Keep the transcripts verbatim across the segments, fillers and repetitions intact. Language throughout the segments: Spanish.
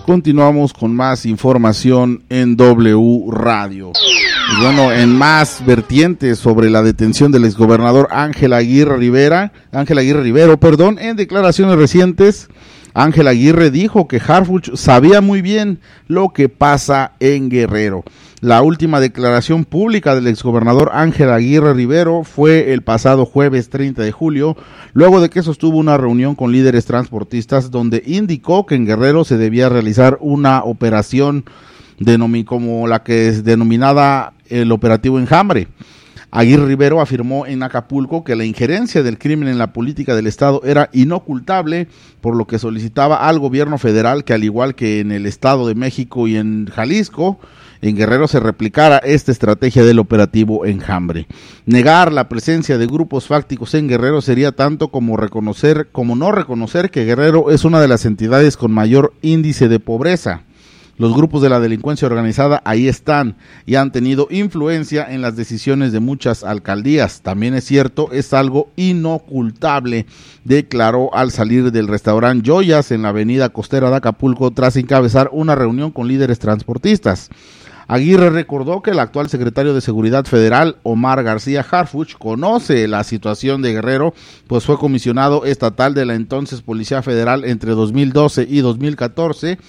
continuamos con más información en W Radio. Y bueno, en más vertientes sobre la detención del exgobernador Ángel Aguirre Rivera, Ángel Aguirre Rivero, perdón, en declaraciones recientes, Ángel Aguirre dijo que Harfuch sabía muy bien lo que pasa en Guerrero. La última declaración pública del exgobernador Ángel Aguirre Rivero fue el pasado jueves treinta de julio, luego de que sostuvo una reunión con líderes transportistas donde indicó que en Guerrero se debía realizar una operación denomi- como la que es denominada el operativo Enjambre. Aguirre Rivero afirmó en Acapulco que la injerencia del crimen en la política del estado era inocultable, por lo que solicitaba al gobierno federal que, al igual que en el Estado de México y en Jalisco, en Guerrero se replicara esta estrategia del operativo Enjambre. Negar la presencia de grupos fácticos en Guerrero sería tanto como reconocer, como no reconocer que Guerrero es una de las entidades con mayor índice de pobreza. Los grupos de la delincuencia organizada ahí están y han tenido influencia en las decisiones de muchas alcaldías. También es cierto, es algo inocultable, declaró al salir del restaurante Joyas en la avenida costera de Acapulco tras encabezar una reunión con líderes transportistas. Aguirre recordó que el actual secretario de Seguridad Federal, Omar García Harfuch, conoce la situación de Guerrero, pues fue comisionado estatal de la entonces Policía Federal entre dos mil doce y dos mil catorce,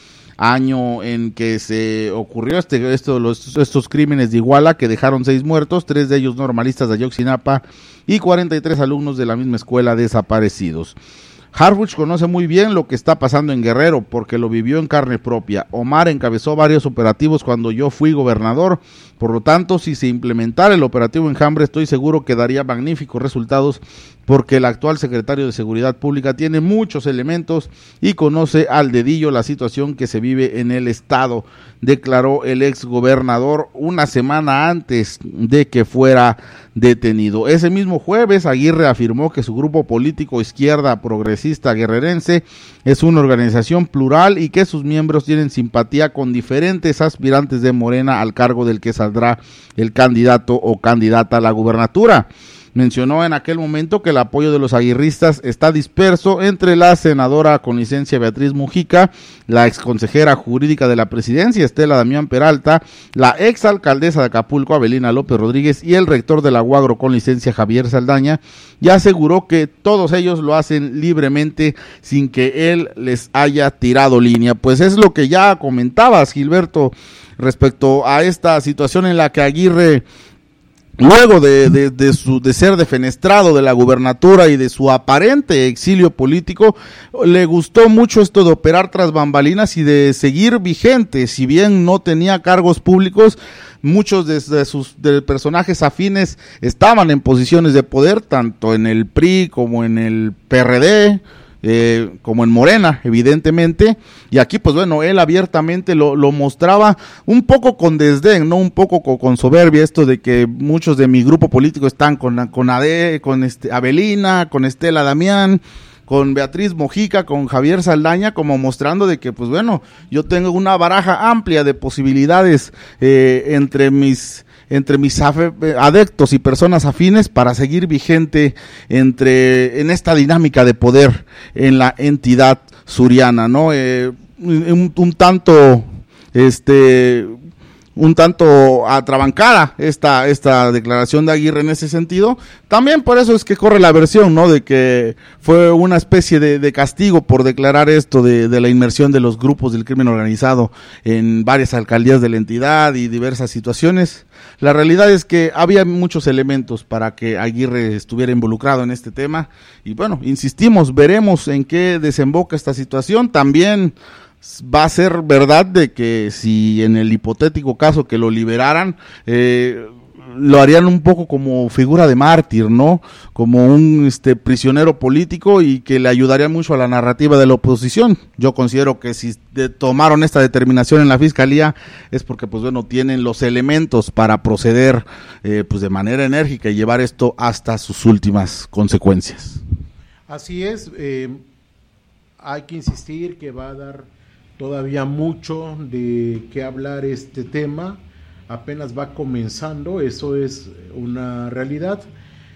año en que se ocurrió este, esto, los, estos crímenes de Iguala que dejaron seis muertos, tres de ellos normalistas de Ayotzinapa y cuarenta y tres alumnos de la misma escuela desaparecidos. Harfuch conoce muy bien lo que está pasando en Guerrero porque lo vivió en carne propia. Omar encabezó varios operativos cuando yo fui gobernador, por lo tanto, si se implementara el operativo Enjambre, estoy seguro que daría magníficos resultados porque el actual secretario de Seguridad Pública tiene muchos elementos y conoce al dedillo la situación que se vive en el estado, declaró el ex gobernador una semana antes de que fuera detenido. Ese mismo jueves, Aguirre afirmó que su grupo político Izquierda Progresista Guerrerense es una organización plural y que sus miembros tienen simpatía con diferentes aspirantes de Morena al cargo del que saldrá el candidato o candidata a la gubernatura. Mencionó en aquel momento que el apoyo de los aguirristas está disperso entre la senadora con licencia Beatriz Mujica, la exconsejera jurídica de la presidencia Estela Damián Peralta, la exalcaldesa de Acapulco Avelina López Rodríguez y el rector de la UAGRO con licencia Javier Saldaña, y aseguró que todos ellos lo hacen libremente sin que él les haya tirado línea. Pues es lo que ya comentabas, Gilberto, respecto a esta situación en la que Aguirre, luego de, de, de, su, de ser defenestrado de la gubernatura y de su aparente exilio político, le gustó mucho esto de operar tras bambalinas y de seguir vigente. Si bien no tenía cargos públicos, muchos de, de sus de personajes afines estaban en posiciones de poder, tanto en el P R I como en el P R D, Eh, como en Morena, evidentemente, y aquí pues bueno, él abiertamente lo, lo mostraba un poco con desdén, no un poco con, con soberbia, esto de que muchos de mi grupo político están con, con Ade, con este Avelina, con Estela Damián, con Beatriz Mojica, con Javier Saldaña, como mostrando de que pues bueno, yo tengo una baraja amplia de posibilidades eh, entre mis entre mis adeptos y personas afines para seguir vigente entre en esta dinámica de poder en la entidad suriana, ¿no? Eh, un, un tanto este un tanto atrabancada esta esta declaración de Aguirre en ese sentido. También por eso es que corre la versión, ¿no?, de que fue una especie de, de castigo por declarar esto de, de la inmersión de los grupos del crimen organizado en varias alcaldías de la entidad y diversas situaciones. La realidad es que había muchos elementos para que Aguirre estuviera involucrado en este tema y bueno, insistimos, veremos en qué desemboca esta situación. También va a ser verdad de que si en el hipotético caso que lo liberaran, eh, lo harían un poco como figura de mártir, ¿no? Como un este prisionero político y que le ayudaría mucho a la narrativa de la oposición. Yo considero que si de, tomaron esta determinación en la fiscalía es porque pues bueno, tienen los elementos para proceder eh, pues de manera enérgica y llevar esto hasta sus últimas consecuencias. Así es, eh, hay que insistir que va a dar todavía mucho de qué hablar este tema, apenas va comenzando, eso es una realidad.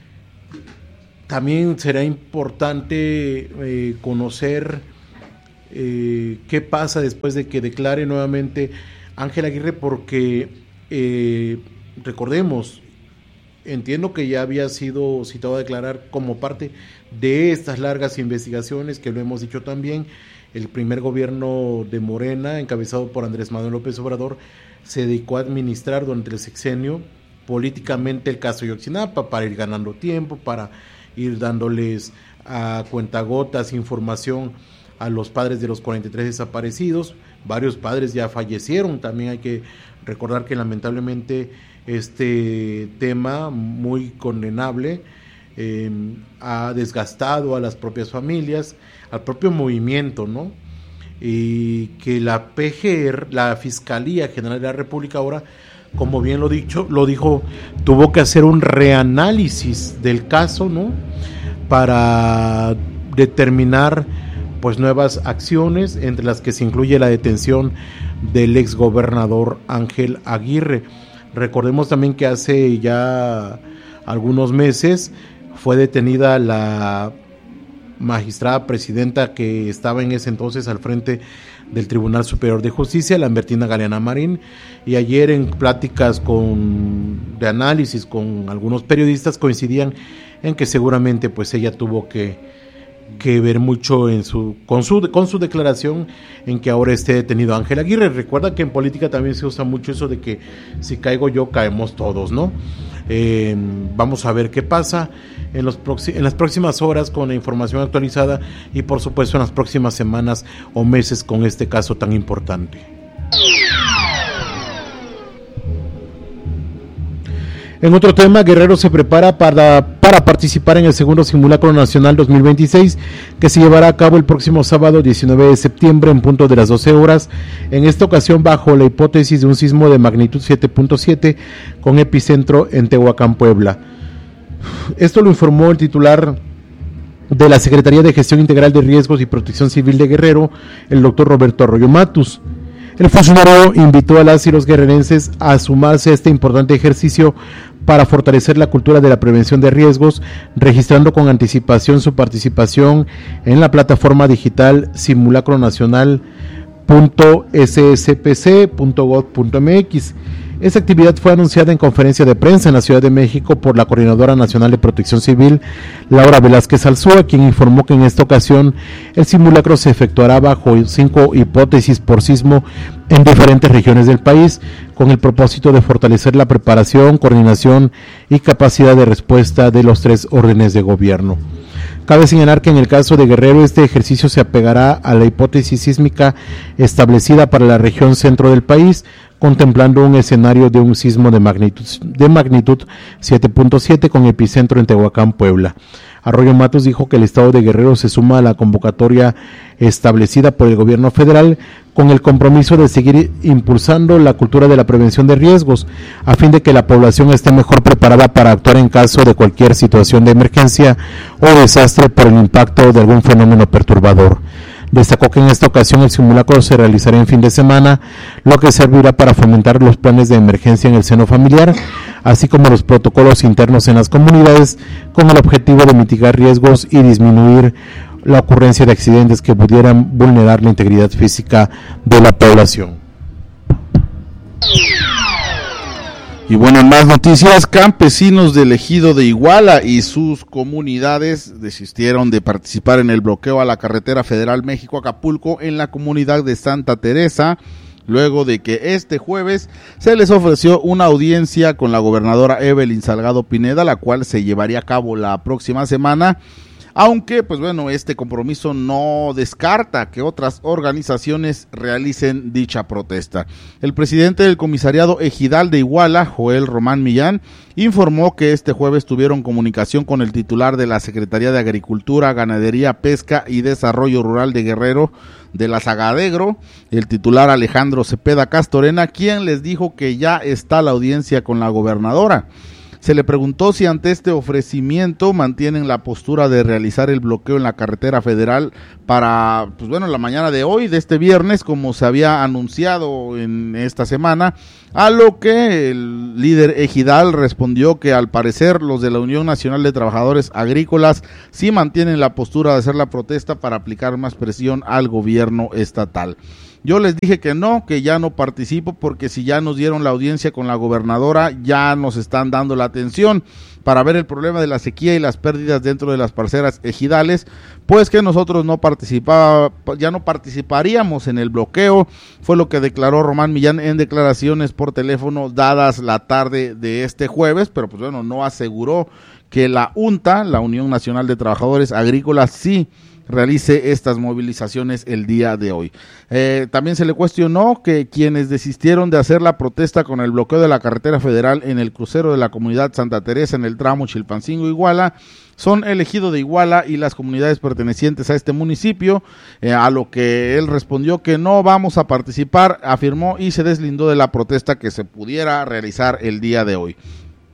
También será importante eh, conocer eh, qué pasa después de que declare nuevamente Ángel Aguirre, porque eh, recordemos, entiendo que ya había sido citado a declarar como parte de estas largas investigaciones, que lo hemos dicho también. El primer gobierno de Morena, encabezado por Andrés Manuel López Obrador, se dedicó a administrar durante el sexenio políticamente el caso Ayotzinapa para ir ganando tiempo, para ir dándoles a cuentagotas información a los padres de los cuarenta y tres desaparecidos. Varios padres ya fallecieron, también hay que recordar que lamentablemente este tema muy condenable eh, ha desgastado a las propias familias, al propio movimiento, ¿no? Y que la P G R, la Fiscalía General de la República, ahora, como bien lo dicho, lo dijo, tuvo que hacer un reanálisis del caso, ¿no? Para determinar pues nuevas acciones, entre las que se incluye la detención del exgobernador Ángel Aguirre. Recordemos también que hace ya algunos meses fue detenida la magistrada presidenta que estaba en ese entonces al frente del Tribunal Superior de Justicia, Lambertina Galeana Marín, y ayer en pláticas con, de análisis con algunos periodistas coincidían en que seguramente pues ella tuvo que, que ver mucho en su, con, su, con su declaración en que ahora esté detenido Ángel Aguirre. Recuerda que en política también se usa mucho eso de que si caigo yo, caemos todos, ¿no? Eh, vamos a ver qué pasa en, los proxi- en las próximas horas con la información actualizada y por supuesto en las próximas semanas o meses con este caso tan importante. En otro tema, Guerrero se prepara para, para participar en el segundo Simulacro Nacional dos mil veintiséis, que se llevará a cabo el próximo sábado diecinueve de septiembre en punto de las doce horas, en esta ocasión bajo la hipótesis de un sismo de magnitud siete punto siete con epicentro en Tehuacán, Puebla. Esto lo informó el titular de la Secretaría de Gestión Integral de Riesgos y Protección Civil de Guerrero, el doctor Roberto Arroyo Matus. El funcionario invitó a las y los guerrerenses a sumarse a este importante ejercicio para fortalecer la cultura de la prevención de riesgos, registrando con anticipación su participación en la plataforma digital simulacronacional punto s s p c punto gov punto m x. Esta actividad fue anunciada en conferencia de prensa en la Ciudad de México por la Coordinadora Nacional de Protección Civil, Laura Velázquez Alzúa, quien informó que en esta ocasión el simulacro se efectuará bajo cinco hipótesis por sismo en diferentes regiones del país, con el propósito de fortalecer la preparación, coordinación y capacidad de respuesta de los tres órdenes de gobierno. Cabe señalar que en el caso de Guerrero este ejercicio se apegará a la hipótesis sísmica establecida para la región centro del país, contemplando un escenario de un sismo de magnitud, de magnitud siete punto siete con epicentro en Tehuacán, Puebla. Arroyo Matos dijo que el estado de Guerrero se suma a la convocatoria establecida por el gobierno federal con el compromiso de seguir impulsando la cultura de la prevención de riesgos, a fin de que la población esté mejor preparada para actuar en caso de cualquier situación de emergencia o desastre por el impacto de algún fenómeno perturbador. Destacó que en esta ocasión el simulacro se realizará en fin de semana, lo que servirá para fomentar los planes de emergencia en el seno familiar, así como los protocolos internos en las comunidades, con el objetivo de mitigar riesgos y disminuir la ocurrencia de accidentes que pudieran vulnerar la integridad física de la población. Y bueno, en más noticias, campesinos del ejido de Iguala y sus comunidades desistieron de participar en el bloqueo a la carretera federal México-Acapulco en la comunidad de Santa Teresa, luego de que este jueves se les ofreció una audiencia con la gobernadora Evelyn Salgado Pineda, la cual se llevaría a cabo la próxima semana. Aunque, pues bueno, este compromiso no descarta que otras organizaciones realicen dicha protesta. El presidente del comisariado ejidal de Iguala, Joel Román Millán, informó que este jueves tuvieron comunicación con el titular de la Secretaría de Agricultura, Ganadería, Pesca y Desarrollo Rural de Guerrero, de la Sagadegro, el titular Alejandro Cepeda Castorena, quien les dijo que ya está la audiencia con la gobernadora. Se le preguntó si ante este ofrecimiento mantienen la postura de realizar el bloqueo en la carretera federal para, pues bueno, la mañana de hoy, de este viernes, como se había anunciado en esta semana, a lo que el líder ejidal respondió que al parecer los de la Unión Nacional de Trabajadores Agrícolas sí mantienen la postura de hacer la protesta para aplicar más presión al gobierno estatal. Yo les dije que no, que ya no participo porque si ya nos dieron la audiencia con la gobernadora, ya nos están dando la atención para ver el problema de la sequía y las pérdidas dentro de las parcelas ejidales, pues que nosotros no participaba, ya no participaríamos en el bloqueo, fue lo que declaró Román Millán en declaraciones por teléfono dadas la tarde de este jueves, pero pues bueno, no aseguró que la UNTA, la Unión Nacional de Trabajadores Agrícolas, sí realice estas movilizaciones el día de hoy. Eh, también se le cuestionó que quienes desistieron de hacer la protesta con el bloqueo de la carretera federal en el crucero de la comunidad Santa Teresa en el tramo Chilpancingo-Iguala son el ejido de Iguala y las comunidades pertenecientes a este municipio, eh, a lo que él respondió que no vamos a participar, afirmó, y se deslindó de la protesta que se pudiera realizar el día de hoy.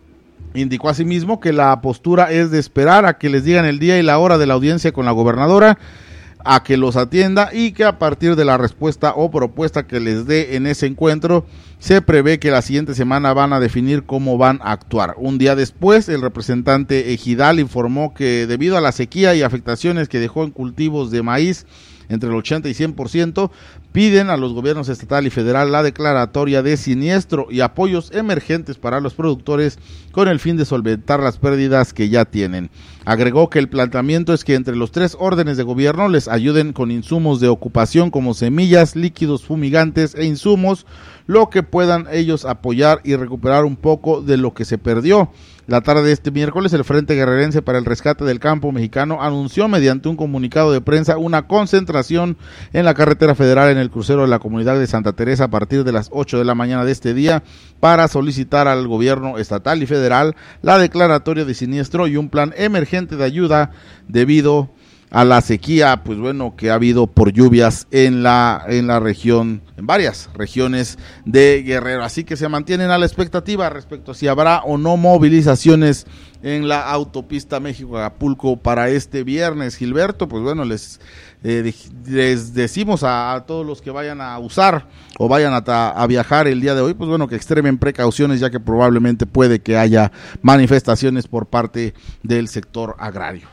Indicó asimismo que la postura es de esperar a que les digan el día y la hora de la audiencia con la gobernadora, a que los atienda y que a partir de la respuesta o propuesta que les dé en ese encuentro, se prevé que la siguiente semana van a definir cómo van a actuar. Un día después, el representante ejidal informó que debido a la sequía y afectaciones que dejó en cultivos de maíz, entre el ochenta y cien por ciento, piden a los gobiernos estatal y federal la declaratoria de siniestro y apoyos emergentes para los productores con el fin de solventar las pérdidas que ya tienen. Agregó que el planteamiento es que entre los tres órdenes de gobierno les ayuden con insumos de ocupación como semillas, líquidos fumigantes e insumos, lo que puedan ellos apoyar y recuperar un poco de lo que se perdió. La tarde de este miércoles, el Frente Guerrerense para el Rescate del Campo Mexicano anunció mediante un comunicado de prensa una concentración en la carretera federal en el crucero de la comunidad de Santa Teresa a partir de las ocho de la mañana de este día para solicitar al gobierno estatal y federal la declaratoria de siniestro y un plan emergente de ayuda debido a la sequía, pues bueno, que ha habido por lluvias en la en la región, en varias regiones de Guerrero. Así que se mantienen a la expectativa respecto a si habrá o no movilizaciones en la autopista México-Acapulco para este viernes. Gilberto, pues bueno, les eh, les decimos a, a todos los que vayan a usar o vayan a, a viajar el día de hoy, pues bueno, que extremen precauciones, ya que probablemente puede que haya manifestaciones por parte del sector agrario.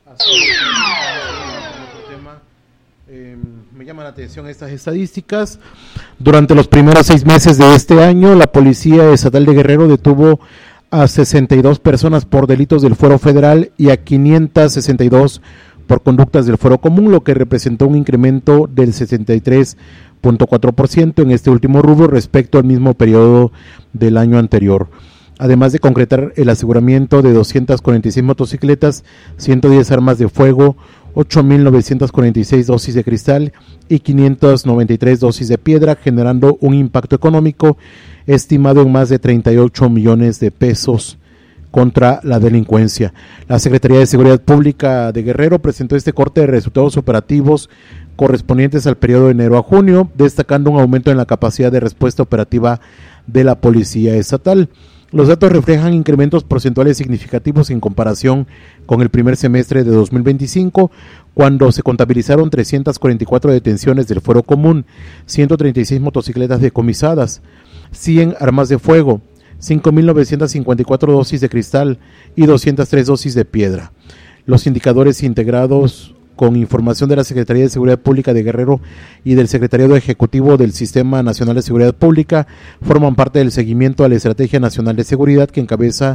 Tema, eh, me llaman la atención estas estadísticas. Durante los primeros seis meses de este año, la Policía Estatal de Guerrero detuvo a sesenta y dos personas por delitos del fuero federal y a quinientas sesenta y dos por conductas del fuero común, lo que representó un incremento del sesenta y tres punto cuatro por ciento en este último rubro respecto al mismo periodo del año anterior. Además de concretar el aseguramiento de doscientas cuarenta y seis motocicletas, ciento diez armas de fuego, ocho mil novecientas cuarenta y seis dosis de cristal y quinientas noventa y tres dosis de piedra, generando un impacto económico estimado en más de treinta y ocho millones de pesos contra la delincuencia. La Secretaría de Seguridad Pública de Guerrero presentó este corte de resultados operativos correspondientes al periodo de enero a junio, destacando un aumento en la capacidad de respuesta operativa de la Policía Estatal. Los datos reflejan incrementos porcentuales significativos en comparación con el primer semestre de dos mil veinticinco, cuando se contabilizaron trescientas cuarenta y cuatro detenciones del fuero común, ciento treinta y seis motocicletas decomisadas, cien armas de fuego, cinco mil novecientas cincuenta y cuatro dosis de cristal y doscientas tres dosis de piedra. Los indicadores integrados con información de la Secretaría de Seguridad Pública de Guerrero y del Secretariado Ejecutivo del Sistema Nacional de Seguridad Pública forman parte del seguimiento a la Estrategia Nacional de Seguridad que encabeza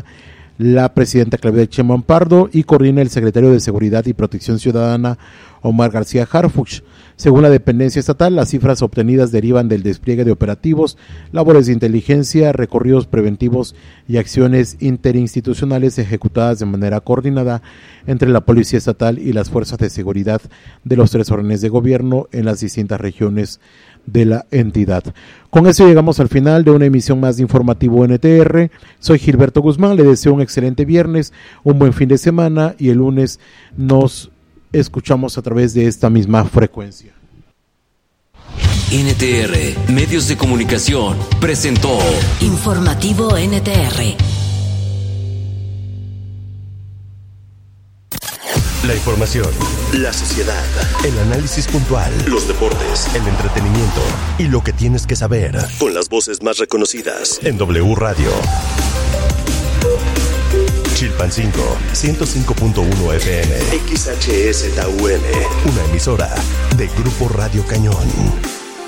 la presidenta Claudia Sheinbaum Pardo y coordina el secretario de Seguridad y Protección Ciudadana Omar García Harfuch. Según la dependencia estatal, las cifras obtenidas derivan del despliegue de operativos, labores de inteligencia, recorridos preventivos y acciones interinstitucionales ejecutadas de manera coordinada entre la Policía Estatal y las fuerzas de seguridad de los tres órdenes de gobierno en las distintas regiones de la entidad. Con eso llegamos al final de una emisión más de Informativo N T R. Soy Gilberto Guzmán, le deseo un excelente viernes, un buen fin de semana y el lunes nos escuchamos a través de esta misma frecuencia. N T R, Medios de Comunicación, presentó Informativo N T R. La información, la sociedad, el análisis puntual, los deportes, el entretenimiento y lo que tienes que saber. Con las voces más reconocidas en W Radio. Chilpancingo, ciento cinco punto uno F M. X H S T U M. Una emisora de Grupo Radio Cañón.